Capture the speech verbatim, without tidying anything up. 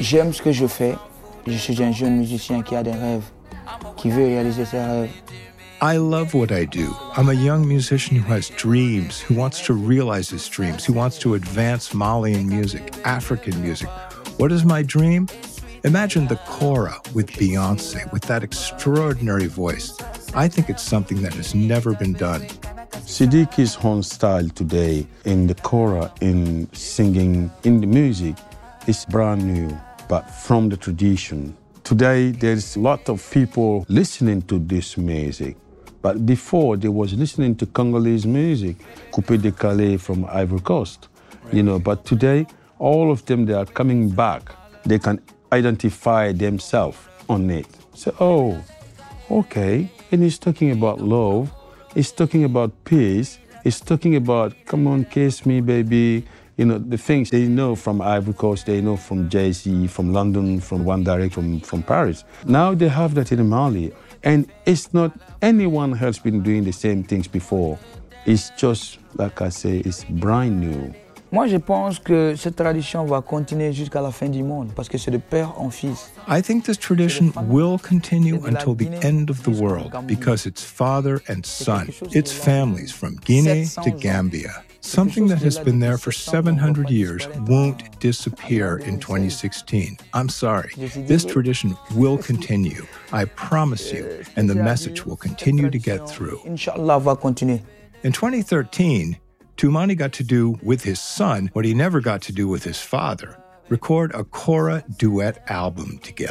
J'aime ce que je fais. Je suis un jeune musicien qui a des rêves, qui veut réaliser ses rêves. I love what I do. I'm a young musician who has dreams, who wants to realize his dreams, who wants to advance Malian music, African music. What is my dream? Imagine the Kora with Beyoncé, with that extraordinary voice. I think it's something that has never been done. Sidiki's own style today in the Kora, in singing, in the music, is brand new, but from the tradition. Today, there's a lot of people listening to this music. But before, they was listening to Congolese music, Coupé Décalé from Ivory Coast, right. you know. But today, all of them, they are coming back. They can identify themselves on it. So, oh, okay. And he's talking about love. He's talking about peace. He's talking about, come on, kiss me, baby. You know, the things they know from Ivory Coast, they know from Jay-Z, from London, from One Direction, from, from Paris. Now they have that in Mali. And it's not anyone else been doing the same things before. It's just, like I say, it's brand new. Moi, je pense que cette tradition va continuer jusqu'à la fin du monde, parce que c'est de père en fils. I think this tradition will continue until the end of the world, because it's father and son. It's families from Guinea to Gambia. Something that has been there for seven hundred years won't disappear in twenty sixteen. I'm sorry. This tradition will continue. I promise you. And the message will continue to get through. Inch'Allah va continuer. In twenty thirteen, Toumani got to do with his son what he never got to do with his father, record a Kora duet album together.